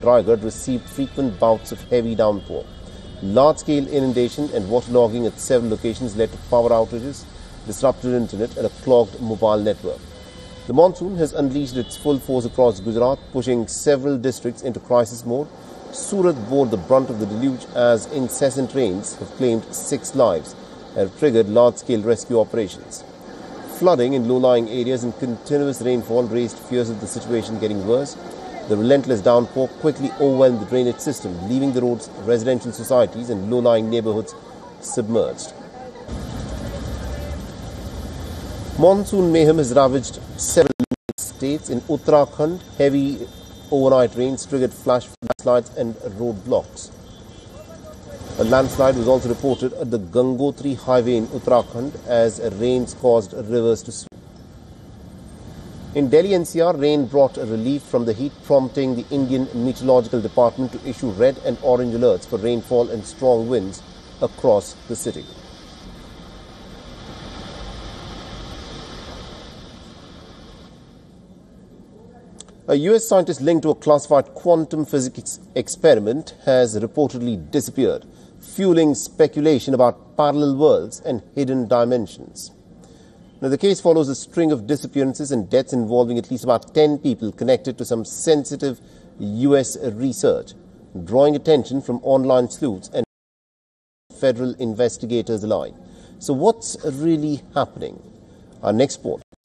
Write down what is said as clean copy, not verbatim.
Raigad received frequent bouts of heavy downpour. Large-scale inundation and waterlogging at several locations led to power outages, disrupted internet and a clogged mobile network. The monsoon has unleashed its full force across Gujarat, pushing several districts into crisis mode. Surat bore the brunt of the deluge as incessant rains have claimed 6 lives and have triggered large-scale rescue operations. Flooding in low-lying areas and continuous rainfall raised fears of the situation getting worse. The relentless downpour quickly overwhelmed the drainage system, leaving the roads, residential societies and low-lying neighborhoods submerged. Monsoon mayhem has ravaged several states. In Uttarakhand, heavy overnight rains triggered flash landslides and roadblocks. A landslide was also reported at the Gangotri highway in Uttarakhand as rains caused rivers to swell. In Delhi NCR, rain brought relief from the heat, prompting the Indian Meteorological Department to issue red and orange alerts for rainfall and strong winds across the city. A US scientist linked to a classified quantum physics experiment has reportedly disappeared, fueling speculation about parallel worlds and hidden dimensions. Now, the case follows a string of disappearances and deaths involving at least about 10 people connected to some sensitive US research, drawing attention from online sleuths and federal investigators alike. So what's really happening? Our next report